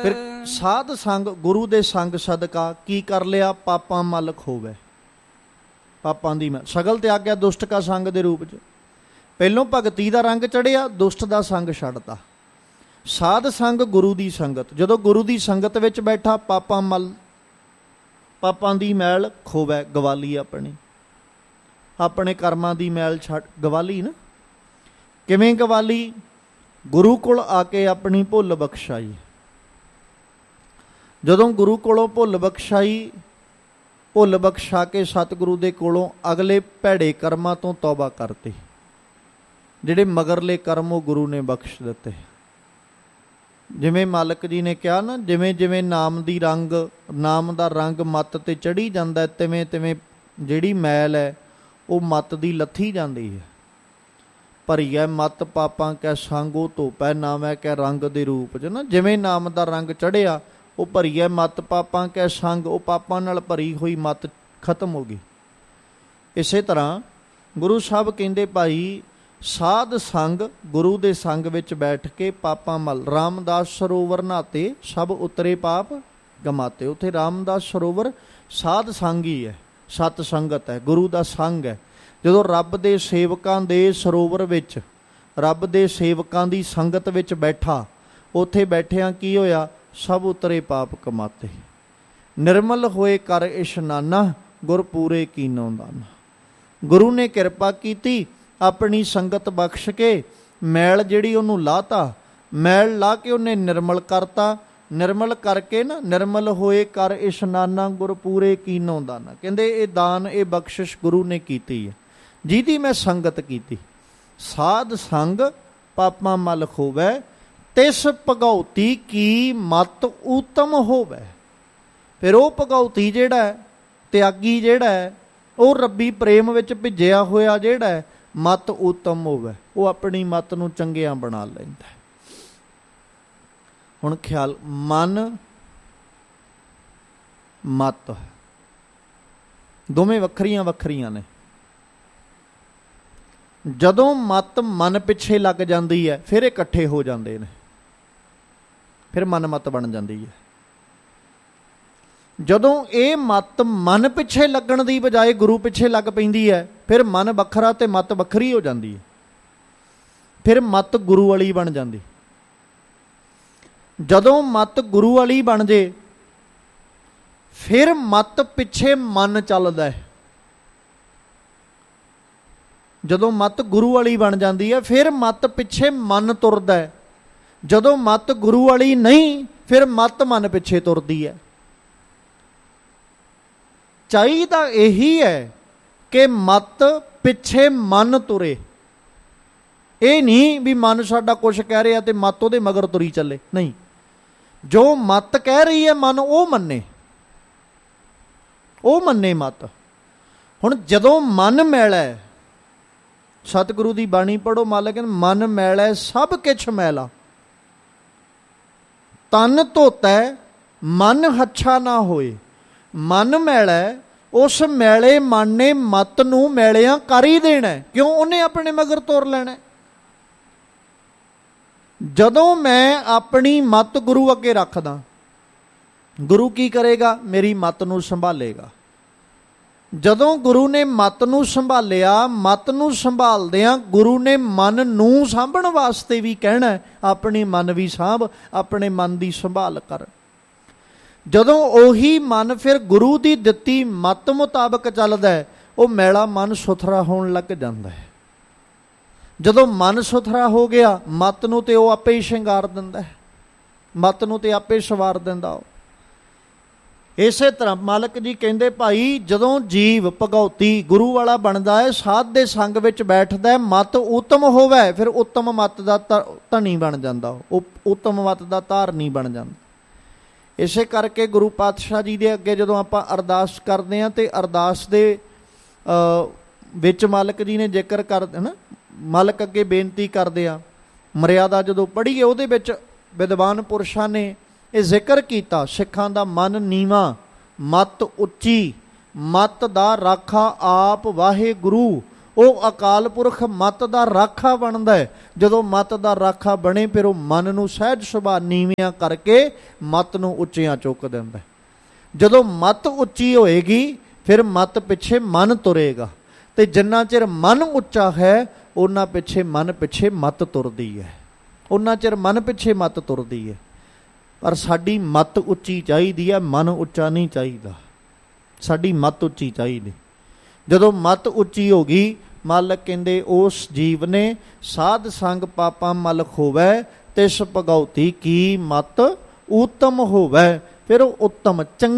ਫਿਰ ਸਾਧ ਸੰਗ ਗੁਰੂ ਦੇ ਸੰਗ ਸਦਕਾ ਕੀ ਕਰ ਲਿਆ? ਪਾਪਾਂ ਮਲ ਖੋਵੈ। ਪਾਪਾਂ ਦੀ ਸ਼ਕਲ ਤੇ ਆ ਗਿਆ ਦੁਸ਼ਟ ਕਾ ਸੰਗ ਦੇ ਰੂਪ 'ਚ। ਪਹਿਲੋਂ ਭਗਤੀ ਦਾ ਰੰਗ ਚੜ੍ਹਿਆ, ਦੁਸ਼ਟ ਦਾ ਸੰਗ ਛੱਡਤਾ। ਸਾਧ ਸੰਗ ਗੁਰੂ ਦੀ ਸੰਗਤ, ਜਦੋਂ ਗੁਰੂ ਦੀ ਸੰਗਤ ਵਿੱਚ ਬੈਠਾ ਪਾਪਾਂ ਮਲ, ਪਾਪਾਂ ਦੀ ਮੈਲ ਖੋਵੈ, ਗਵਾਲੀ ਆਪਣੀ, ਆਪਣੇ ਕਰਮਾਂ ਦੀ ਮੈਲ ਛੱਡ, ਗਵਾਲੀ ਨਾ। ਕਿਵੇਂ ਗਵਾਲੀ? ਗੁਰੂ ਕੋਲ ਆ ਕੇ ਆਪਣੀ ਭੁੱਲ ਬਖਸ਼ਾਈ। ਜਦੋਂ ਗੁਰੂ ਕੋਲੋਂ ਭੁੱਲ ਬਖਸ਼ਾਈ, ਭੁੱਲ ਬਖਸ਼ਾ ਕੇ ਸਤਿਗੁਰੂ ਦੇ ਕੋਲੋਂ ਅਗਲੇ ਭੈੜੇ ਕਰਮਾਂ ਤੋਂ ਤੌਬਾ ਕਰਤੀ। ਜਿਹੜੇ ਮਗਰਲੇ ਕਰਮ ਉਹ ਗੁਰੂ ਨੇ ਬਖਸ਼ ਦਿੱਤੇ। ਜਿਵੇਂ ਮਾਲਕ ਜੀ ਨੇ ਕਿਹਾ ਨਾ, ਜਿਵੇਂ ਜਿਵੇਂ ਨਾਮ ਦਾ ਰੰਗ ਮੱਤ 'ਤੇ ਚੜ੍ਹੀ ਜਾਂਦਾ, ਤਿਵੇਂ ਤਿਵੇਂ ਜਿਹੜੀ ਮੈਲ ਹੈ ਉਹ ਮੱਤ ਦੀ ਲੱਥੀ ਜਾਂਦੀ ਹੈ। ਭਰੀਐ ਮੱਤ ਪਾਪਾਂ ਕੈ ਸੰਗ ਉਹ ਧੋਪੈ ਨਾਮੈ ਕੈ ਰੰਗ ਦੇ ਰੂਪ 'ਚ ਨਾ। ਜਿਵੇਂ ਨਾਮ ਦਾ ਰੰਗ ਚੜ੍ਹਿਆ, ਉਹ ਭਰੀਐ ਮੱਤ ਪਾਪਾਂ ਕੈ ਸੰਗ, ਉਹ ਪਾਪਾਂ ਨਾਲ ਭਰੀ ਹੋਈ ਮੱਤ ਖਤਮ ਹੋ ਗਈ। ਇਸੇ ਤਰ੍ਹਾਂ ਗੁਰੂ ਸਾਹਿਬ ਕਹਿੰਦੇ ਭਾਈ ਸਾਧ ਸੰਗ ਗੁਰੂ ਦੇ ਸੰਗ ਵਿੱਚ ਬੈਠ ਕੇ ਪਾਪਾਂ ਮਲ। ਰਾਮਦਾਸ ਸਰੋਵਰ ਨਹਾਤੇ ਸਭ ਉਤਰੇ ਪਾਪ ਗਮਾਤੇ। ਉੱਥੇ ਰਾਮਦਾਸ ਸਰੋਵਰ ਸਾਧ ਸੰਗ ਹੀ ਹੈ, ਸਤ ਸੰਗਤ ਹੈ, ਗੁਰੂ ਦਾ ਸੰਗ ਹੈ। ਜਦੋਂ ਰੱਬ ਦੇ ਸੇਵਕਾਂ ਦੇ ਸਰੋਵਰ ਵਿੱਚ, ਰੱਬ ਦੇ ਸੇਵਕਾਂ ਦੀ ਸੰਗਤ ਵਿੱਚ ਬੈਠਾ, ਉੱਥੇ ਬੈਠਿਆਂ ਕੀ ਹੋਇਆ? ਸਭ ਉਤਰੇ ਪਾਪ ਕਮਾਤੇ। ਨਿਰਮਲ ਹੋਏ ਕਰ ਇਸ਼ਨਾਨਾ, ਗੁਰ ਪੂਰੇ ਕੀਨੋ ਦਾਨਾ। ਗੁਰੂ ਨੇ ਕਿਰਪਾ ਕੀਤੀ, ਆਪਣੀ ਸੰਗਤ ਬਖਸ਼ ਕੇ ਮੈਲ ਜਿਹੜੀ ਉਹਨੂੰ ਲਾਤਾ, ਮੈਲ ਲਾ ਕੇ ਉਹਨੇ ਨਿਰਮਲ ਕਰਤਾ। ਨਿਰਮਲ ਕਰਕੇ ਨਾ, ਨਿਰਮਲ ਹੋਏ ਕਰ ਇਸ਼ਨਾਨਾ, ਗੁਰ ਪੂਰੇ ਕੀਨੋ ਦਾਨਾ। ਕਹਿੰਦੇ ਇਹ ਦਾਨ, ਇਹ ਬਖਸ਼ਿਸ਼ ਗੁਰੂ ਨੇ ਕੀਤੀ ਹੈ, ਜਿਹਦੀ ਮੈਂ ਸੰਗਤ ਕੀਤੀ। ਸਾਧ ਸੰਗ ਪਾਪਾਂ ਮਲ ਖੋਵੈ, ਤਿਸ ਭਗਉਤੀ ਕੀ ਮਤ ਊਤਮ ਹੋਵੈ। ਫਿਰ ਉਹ ਭਗਉਤੀ ਜਿਹੜਾ ਹੈ, ਤਿਆਗੀ ਜਿਹੜਾ ਹੈ, ਉਹ ਰੱਬੀ ਪ੍ਰੇਮ ਵਿੱਚ ਭਿੱਜਿਆ ਹੋਇਆ ਜਿਹੜਾ ਹੈ, ਮਤ ਉੱਤਮ ਹੋਵੇ, ਉਹ ਆਪਣੀ ਮਤ ਨੂੰ ਚੰਗਿਆਂ ਬਣਾ ਲੈਂਦਾ। ਹੁਣ ਖਿਆਲ, ਮਨ ਮਤ ਦੋਵੇਂ ਵੱਖਰੀਆਂ ਵੱਖਰੀਆਂ ਨੇ। ਜਦੋਂ ਮਤ ਮਨ ਪਿੱਛੇ ਲੱਗ ਜਾਂਦੀ ਹੈ, ਫਿਰ ਇਹ ਇਕੱਠੇ ਹੋ ਜਾਂਦੇ ਨੇ, ਫਿਰ ਮਨ ਮਤ ਬਣ ਜਾਂਦੀ ਹੈ। ਜਦੋਂ ਇਹ ਮਤ ਮਨ ਪਿੱਛੇ ਲੱਗਣ ਦੀ ਬਜਾਏ ਗੁਰੂ ਪਿੱਛੇ ਲੱਗ ਪੈਂਦੀ ਹੈ, ਫਿਰ ਮਨ ਵੱਖਰਾ ਤੇ ਮਤ ਵੱਖਰੀ ਹੋ ਜਾਂਦੀ ਹੈ। ਫਿਰ ਮਤ ਗੁਰੂ ਵਾਲੀ ਬਣ ਜਾਂਦੀ। ਜਦੋਂ ਮਤ ਗੁਰੂ ਵਾਲੀ ਬਣ ਜੇ, ਫਿਰ ਮਤ ਪਿੱਛੇ ਮਨ ਚੱਲਦਾ ਹੈ। ਜਦੋਂ ਮਤ ਗੁਰੂ ਵਾਲੀ ਬਣ ਜਾਂਦੀ ਹੈ, ਫਿਰ ਮਤ ਪਿੱਛੇ ਮਨ ਤੁਰਦਾ ਹੈ। ਜਦੋਂ ਮਤ ਗੁਰੂ ਵਾਲੀ ਨਹੀਂ, ਫਿਰ ਮਤ ਮਨ ਪਿੱਛੇ ਤੁਰਦੀ ਹੈ। ਚਾਹੀਦਾ ਇਹੀ ਹੈ ਕਿ ਮਤ ਪਿੱਛੇ ਮਨ ਤੁਰੇ। ਇਹ ਨਹੀਂ ਵੀ ਮਨ ਸਾਡਾ ਕੁਛ ਕਹਿ ਰਿਹਾ ਤੇ ਮਤ ਉਹਦੇ ਮਗਰ ਤੁਰੀ ਚੱਲੇ, ਨਹੀਂ। ਜੋ ਮਤ ਕਹਿ ਰਹੀ ਹੈ ਮਨ ਉਹ ਮੰਨੇ, ਉਹ ਮੰਨੇ ਮਤ। ਹੁਣ ਜਦੋਂ ਮਨ ਮੈਲਾ ਹੈ, ਸਤਿਗੁਰੂ ਦੀ ਬਾਣੀ ਪੜ੍ਹੋ, ਮਾਲਕ ਕਹਿੰਦੇ ਮਨ ਮੈਲਾ ਸਭ ਕਿਛ ਮੈਲਾ, ਤਨ ਧੋਤਾ ਮਨ ਹੱਛਾ ਨਾ ਹੋਏ। ਮਨ ਮੈਲਾ, ਉਸ ਮੈਲੇ ਮਨ ਨੇ ਮਤ ਨੂੰ ਮੈਲਿਆਂ ਕਰ ਹੀ ਦੇਣਾ। ਕਿਉਂ? ਉਹਨੇ ਆਪਣੇ ਮਗਰ ਤੁਰ ਲੈਣਾ। ਜਦੋਂ ਮੈਂ ਆਪਣੀ ਮਤ ਗੁਰੂ ਅੱਗੇ ਰੱਖਦਾ, ਗੁਰੂ ਕੀ ਕਰੇਗਾ? ਮੇਰੀ ਮਤ ਨੂੰ ਸੰਭਾਲੇਗਾ। ਜਦੋਂ ਗੁਰੂ ਨੇ ਮਤ ਨੂੰ ਸੰਭਾਲਿਆ, ਮਤ ਨੂੰ ਸੰਭਾਲਦਿਆਂ ਗੁਰੂ ਨੇ ਮਨ ਨੂੰ ਸਾਂਭਣ ਵਾਸਤੇ ਵੀ ਕਹਿਣਾ, ਆਪਣੀ ਮਨ ਵੀ ਸਾਂਭ, ਆਪਣੇ ਮਨ ਦੀ ਸੰਭਾਲ ਕਰ। ਜਦੋਂ ਉਹੀ ਮਨ ਫਿਰ ਗੁਰੂ ਦੀ ਦਿੱਤੀ ਮਤ ਮੁਤਾਬਕ ਚੱਲਦਾ ਹੈ, ਉਹ ਮੈਲਾ ਮਨ ਸੁਥਰਾ ਹੋਣ ਲੱਗ ਜਾਂਦਾ ਹੈ। ਜਦੋਂ ਮਨ ਸੁਥਰਾ ਹੋ ਗਿਆ, ਮਤ ਨੂੰ ਤੇ ਉਹ ਆਪੇ ਹੀ ਸ਼ਿੰਗਾਰ ਦਿੰਦਾ ਹੈ, ਮਤ ਨੂੰ ਤੇ ਆਪੇ ਸਵਾਰ ਦਿੰਦਾ ਉਹ। ਇਸੇ ਤਰ੍ਹਾਂ ਮਾਲਕ ਜੀ ਕਹਿੰਦੇ ਭਾਈ, ਜਦੋਂ ਜੀਵ ਭਗਉਤੀ ਗੁਰੂ ਵਾਲਾ ਬਣਦਾ ਹੈ, ਸਾਧ ਦੇ ਸੰਗ ਵਿੱਚ ਬੈਠਦਾ ਹੈ, ਮਤ ਉੱਤਮ ਹੋਵੇ, ਫਿਰ ਉੱਤਮ ਮਤ ਦਾ ਧਨੀ ਬਣ ਜਾਂਦਾ, ਉਹ ਉੱਤਮ ਮਤ ਦਾ ਧਾਰਨੀ ਬਣ ਜਾਂਦਾ। ਇਸੇ ਕਰਕੇ ਗੁਰੂ ਪਾਤਸ਼ਾਹ ਜੀ ਦੇ ਅੱਗੇ ਜਦੋਂ ਆਪਾਂ ਅਰਦਾਸ ਕਰਦੇ ਹਾਂ, ਤੇ ਅਰਦਾਸ ਦੇ ਵਿੱਚ ਮਾਲਕ ਜੀ ਨੇ ਜ਼ਿਕਰ ਕਰਦੇ ਨਾ, ਮਾਲਕ ਅੱਗੇ ਬੇਨਤੀ ਕਰਦੇ ਆ, ਮਰਿਆਦਾ ਜਦੋਂ ਪੜ੍ਹੀਏ ਉਹਦੇ ਵਿੱਚ ਵਿਦਵਾਨ ਪੁਰਸ਼ਾਂ ਨੇ ਇਹ ਜ਼ਿਕਰ ਕੀਤਾ, ਸਿੱਖਾਂ ਦਾ ਮਨ ਨੀਵਾਂ, ਮਤ ਉੱਚੀ, ਮਤ ਦਾ ਰਾਖਾ ਆਪ ਵਾਹਿਗੁਰੂ, ਉਹ ਅਕਾਲ ਪੁਰਖ ਮੱਤ ਦਾ ਰਾਖਾ ਬਣਦਾ ਹੈ। ਜਦੋਂ ਮੱਤ ਦਾ ਰਾਖਾ ਬਣੇ ਫਿਰ ਉਹ ਮਨ ਨੂੰ ਸਹਿਜ ਸੁਭਾਅ ਨੀਵਿਆਂ ਕਰਕੇ ਮੱਤ ਨੂੰ ਉੱਚੀਆਂ ਚੁੱਕ ਦਿੰਦਾ। ਜਦੋਂ ਮੱਤ ਉੱਚੀ ਹੋਏਗੀ ਫਿਰ ਮੱਤ ਪਿੱਛੇ ਮਨ ਤੁਰੇਗਾ, ਤੇ ਜਿੰਨਾ ਚਿਰ ਮਨ ਉੱਚਾ ਹੈ ਉਹਨਾਂ ਪਿੱਛੇ ਮਨ ਪਿੱਛੇ ਮੱਤ ਤੁਰਦੀ ਹੈ, ਉਹਨਾਂ ਚਿਰ ਮਨ ਪਿੱਛੇ ਮੱਤ ਤੁਰਦੀ ਹੈ। ਪਰ ਸਾਡੀ ਮੱਤ ਉੱਚੀ ਚਾਹੀਦੀ ਹੈ, ਮਨ ਉੱਚਾ ਨਹੀਂ ਚਾਹੀਦਾ। ਸਾਡੀ ਮੱਤ ਉੱਚੀ ਚਾਹੀਦੀ। ਜਦੋਂ ਮੱਤ ਉੱਚੀ ਹੋ ਗਈ, ਮਾਲਕ ਕਹਿੰਦੇ ਉਸ ਜੀਵ ਨੇ ਸਾਧ ਸੰਗ ਪਾਪਾਂ ਮਲ ਖੋਵੈ, ਤਿਸ ਭਗਉਤੀ ਕੀ ਮਤ ਉੱਤਮ ਹੋਵੈ। ਫਿਰ ਉਹ ਉੱਤਮ